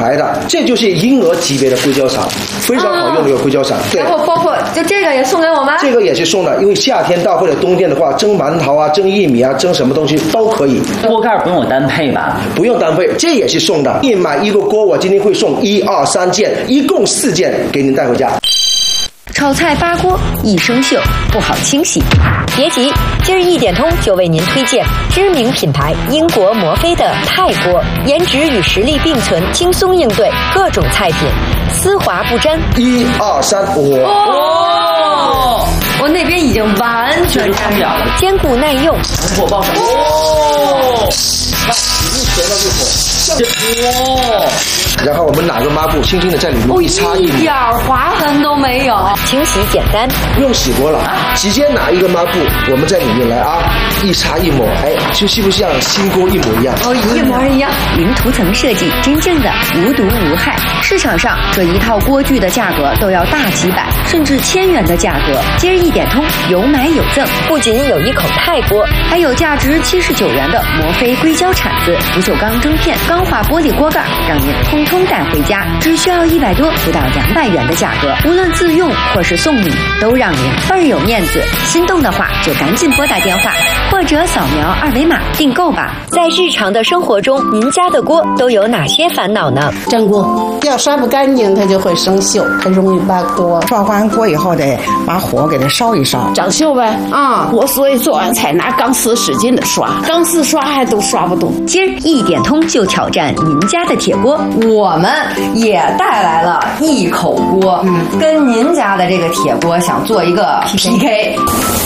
牌的，这就是婴儿级别的硅胶铲，非常好用的一个硅胶铲。对。 然后包括就这个也送给我们。 这个也是送的，因为夏天到或者冬天的话，蒸馒头啊、蒸薏米啊、蒸什么东西都可以。 锅盖不用我单配吧？ 不用单配，这也是送的。你买一个锅，我今天会送1、2、3件，一共4件给您带回家。 炒菜扒锅一生锈，不好清洗。别急，今儿一点通就为您推荐知名品牌英国摩飞的钛锅，颜值与实力并存，轻松应对各种菜品，丝滑不沾。 1、2、3， 哦，我那边已经完全看不了了， 坚固耐用， 火爆手。 哦，看，里面全都是火，哇！然后我们拿个抹布，轻轻的在里面一擦一点划痕都没有，清洗简单， 不用洗锅了，直接拿一个抹布，我们在里面来啊，一擦一抹，哎，就是不是像新锅一模一样？ 哦，一模一样。零涂层设计，真正的无毒无害。市场上这一套锅具的价格都要大几百甚至1000元的价格，今儿一点通有买有赠，不仅有一口钛锅，还有价值79元的摩飞硅胶铲子、不锈钢蒸片、钢化玻璃锅盖，让您通通带回家，只需要100多不到200元的价格，无论自用或是送礼，都让您倍儿有面子。心动的话就赶紧拨打电话或者扫描2维码订购吧。在日常的生活中，您家的锅都有哪些烦恼呢？ 粘锅要刷不干净，它就会生锈，很容易扒锅。 刷完锅以后得把火给它烧一烧， 长锈呗。我所以做完菜拿钢丝使劲的刷，钢丝刷还都刷不动。 今儿一点通就挑战您家的铁锅，我们也带来了一口锅，跟您家的这个铁锅想做一个 PK。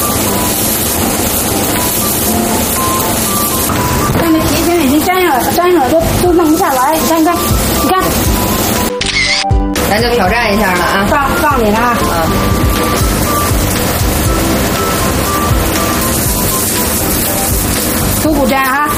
那个皮筋已经粘上了，都弄不下来。你看， 咱就挑战一下了啊！ 放你了啊！不粘啊！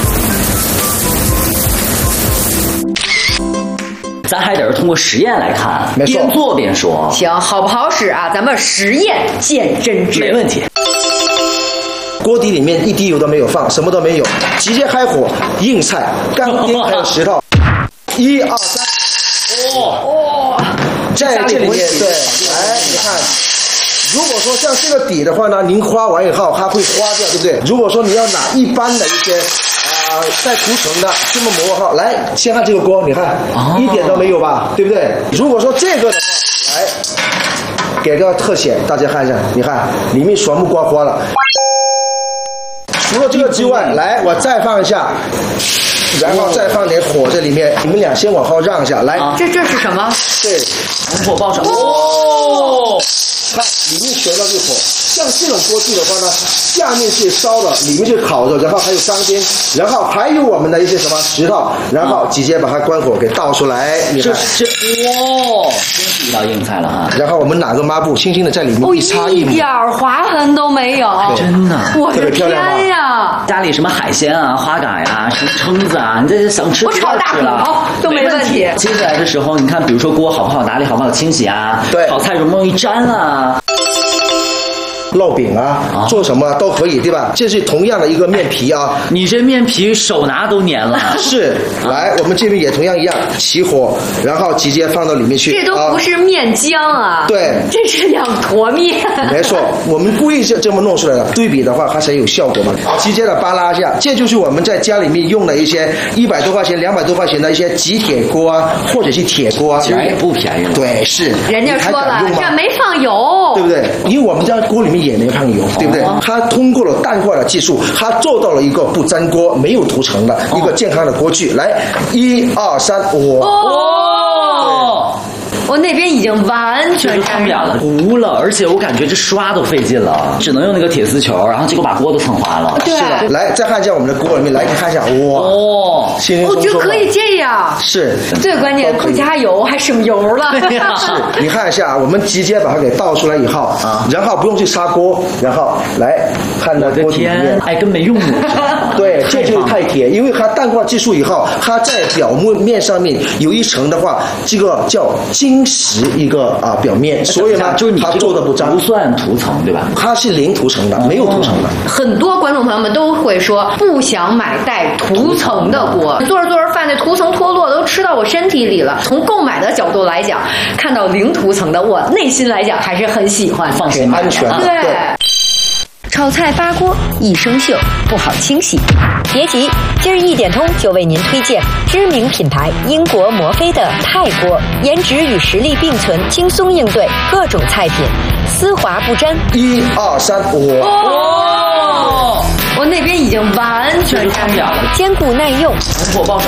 咱还得是通过实验来看， 没错， 边做边说。 行，好不好使啊？咱们实验见真知。 没问题。 锅底里面一滴油都没有放，什么都没有，直接开火，硬菜、干丁还有石头，1、2、3，在这里面对，来你看。如果说像这个底的话呢，您花完以后它会花掉，对不对？如果说你要拿一般的一些带涂层的这么磨哈，来先看这个锅，你看一点都没有吧，对不对？如果说这个的话，来给个特写，大家看一下，你看里面全部刮花了。除了这个之外，来我再放一下。然后再放点火在里面，你们俩先往后让一下，来。 这是什么？ 对， 火爆手。 看里面全都是火，像这种锅具的话呢，下面是烧的，里面是烤的，然后还有钢钉，然后还有我们的一些什么石头，然后直接把它关火给倒出来。你看， 真是一道硬菜了哈。 然后我们拿个抹布，轻轻的在里面一擦一抹， 一点划痕都没有， 真的， 我的天呀！ 家里什么海鲜啊、花蛤呀、什么蛏子啊，你这想吃我炒大骨都没问题。 接下来的时候，你看，比如说锅好不好打理，好不好清洗啊？ 对， 炒菜容不容易粘啊？ 烙饼啊，做什么都可以，对吧？这是同样的一个面皮啊。 你这面皮手拿都粘了。 是，来，我们这边也同样一样，起火，然后直接放到里面去。 这都不是面浆啊， 对， 这是2坨面。 没错，我们故意是这么弄出来的。对比的话，它才有效果嘛。直接的扒拉一下，这就是我们在家里面用的一些100多块钱、200多块钱的一些极铁锅啊，或者是铁锅啊， 其实也不便宜了。 对，是。 人家说了，这没放油， 对不对？因为我们家锅里面也没放油，对不对？它通过了淡化的技术，它做到了一个不粘锅、没有涂层的一个健康的锅具。来，1、2、3， 我那边已经完全看不了了，糊了，而且我感觉这刷都费劲了，只能用那个铁丝球，然后结果把锅都蹭花了。 对， 是的。来，再看一下我们的锅里面，来看一下，哇，轻轻松松， 就可以这样。 是， 最关键不加油还省油了。 是，你看一下，我们直接把它给倒出来以后，然后不用去砂锅，然后来看到锅底里面， 哎，跟没用的。 对，这就是钛铁，因为它淡化技术以后，它在表面上面有一层的话，这个叫晶侵蚀一个表面，所以呢， 就是你它做的不脏， 不算涂层对吧？ 它是零涂层的，没有涂层的。 很多观众朋友们都会说不想买带涂层的锅，做着做着饭那涂层脱落都吃到我身体里了。从购买的角度来讲，看到零涂层的，我内心来讲还是很喜欢， 放心安全的。 对。 炒菜扒锅一生锈，不好清洗。别急，今儿一点通就为您推荐知名品牌英国摩飞的钛锅，颜值与实力并存，轻松应对各种菜品，丝滑不沾。 1、2、3， 我那边已经完全沾不了了， 坚固耐用。 火爆上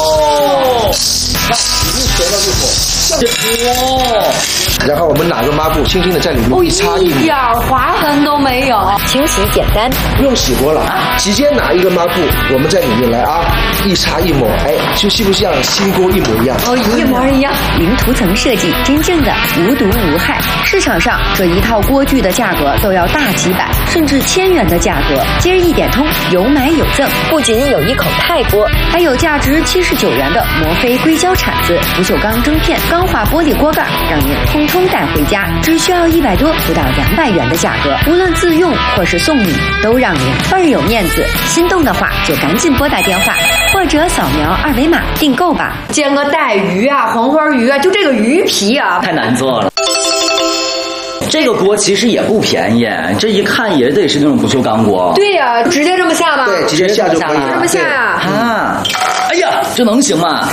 然后我们拿个抹布轻轻的在里面一擦一点划痕都没有， 清洗简单， 不用洗锅了，直接拿一个抹布，我们在里面来一擦一抹，就是不是像新锅一模一样？ 一模一样。 零涂层设计，真正的无毒无害。市场上这一套锅具的价格都要大几百甚至1000元的价格，今儿一点通有买有赠，不仅有一口钛锅，还有价值79元的摩飞硅胶铲子、不锈钢蒸片、钢化玻璃锅盖，让您通通带回家，只需要100多不到200元的价格，无论自用或是送礼，都让您倍儿有面子。心动的话就赶紧拨打电话或者扫描2维码订购吧。 煎个带鱼啊、黄花鱼啊，就这个鱼皮啊， 太难做了。这个锅其实也不便宜，这一看也得是那种不锈钢锅。 对呀，直接这么下吧？ 对，直接下就可以了。 这么下呀？ 哎呀，这能行吗？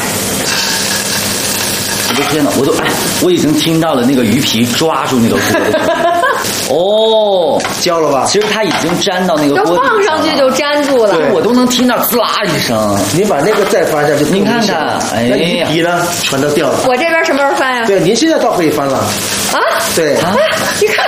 我的天哪，我已经听到了那个鱼皮抓住那个锅的声音。 焦了吧？ 其实它已经粘到那个锅底， 放上去就粘住了。 对，我都能听到滋啦一声。 您把那个再翻下去， 您看看， 那鱼皮呢，全都掉了。 我这边什么时候翻呀？ 对，您现在倒可以翻了。对啊，你看。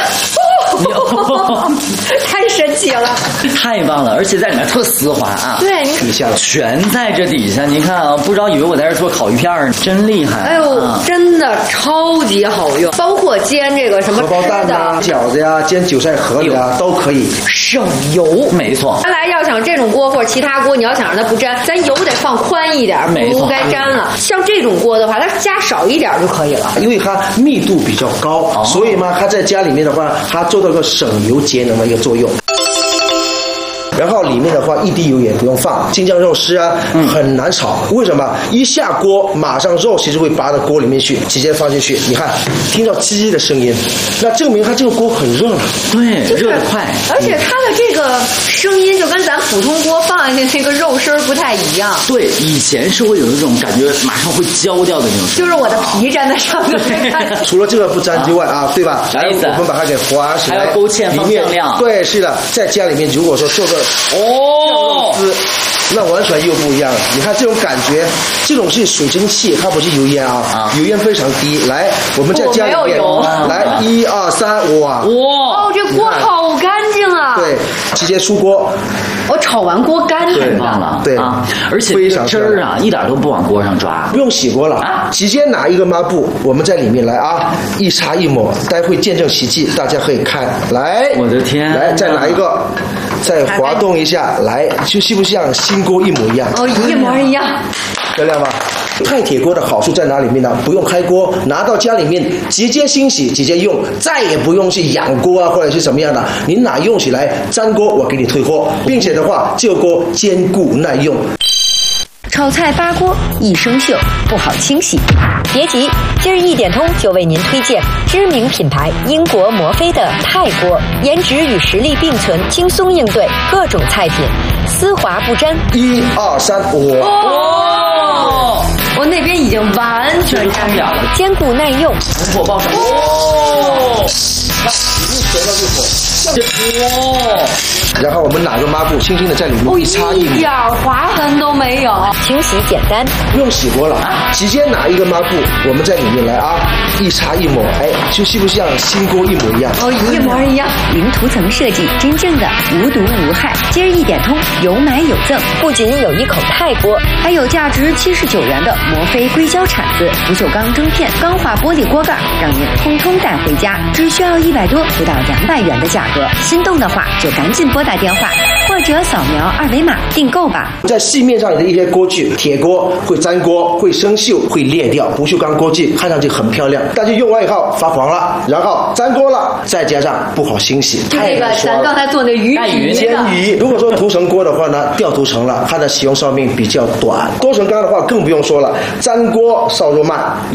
太神奇了， 太棒了，而且在里面特丝滑啊！ 对， 底下全在这底下，你看啊，不知道以为我在这做烤鱼片儿，真厉害！ 哎呦，真的超级好用，包括煎这个什么荷包蛋啊、饺子呀、煎韭菜盒里啊都可以， 省油。 没错。 原来要想这种锅或者其他锅，你要想让它不粘，咱油得放宽一点，不该粘了。像这种锅的话，它加少一点就可以了， 因为它密度比较高，所以嘛，它在家里面的话，它做到个省油节能的一个作用。然后里面的话一滴油也不用放，京酱肉丝啊很难炒，为什么？一下锅马上肉其实会拔到锅里面去，直接放进去，你看听到叽的声音，那证明它这个锅很热了。 对，热得快， 而且它的这个声音就跟咱普通锅放进去那个肉声不太一样。 对，以前是会有一种感觉马上会焦掉的那种， 就是我的皮粘在上面。 除了这个不粘之外对吧？ 啥意思？ 我们把它给划起来， 还要勾芡放酱料。 对，是的，在家里面如果说做个肉丝，那完全又不一样了。你看这种感觉，这种是水蒸气，它不是油烟油烟非常低。来，我们在家里面来1、2、3，哇！ 这锅好干净啊！ 对，直接出锅。 我炒完锅干太棒了， 对而且这个汁儿一点都不往锅上抓， 不用洗锅了直接拿一个抹布，我们在里面来一擦一抹，待会见证奇迹，大家可以看。来， 我的天， 来再拿一个，再滑动一下，来，就是不是像新锅一模一样？ 一模一样， 漂亮吧？钛铁锅的好处在哪里面呢？不用开锅，拿到家里面直接清洗，直接用，再也不用去养锅或者是什么样的。您哪用起来粘锅，我给你退货，并且的话，这个锅坚固耐用。 炒菜扒锅一生锈，不好清洗。别急，今儿一点通就为您推荐知名品牌英国摩飞的钛锅，颜值与实力并存，轻松应对各种菜品，丝滑不沾。 1、2、3， 我那边已经完全粘不了了， 坚固耐用， 火爆上然后我们拿个抹布轻轻的在里面一擦一抹， 一点划痕都没有， 清洗简单， 不用洗锅了直接拿一个抹布，我们在里面来一擦一抹，就是不是像新锅一模一样？ 一模一样。 零涂层设计，真正的无毒无害。今儿一点通有买有赠，不仅有一口钛锅，还有价值79元的摩飞硅胶铲子、不锈钢蒸片、钢化玻璃锅盖，让您通通带回家，只需要100多不到200元的价格。心动的话就赶紧拨打电话或者扫描2维码订购吧。 在市面上的一些锅具，铁锅会粘锅、会生锈、会裂掉，不锈钢锅具看上去很漂亮， 但是用完以后发黄了，然后粘锅了，再加上不好清洗， 就那个咱刚才做那鱼皮煎鱼，如果说涂层锅的话呢，掉涂层了，它的使用寿命比较短。多层缸的话更不用说了，粘锅烧肉慢，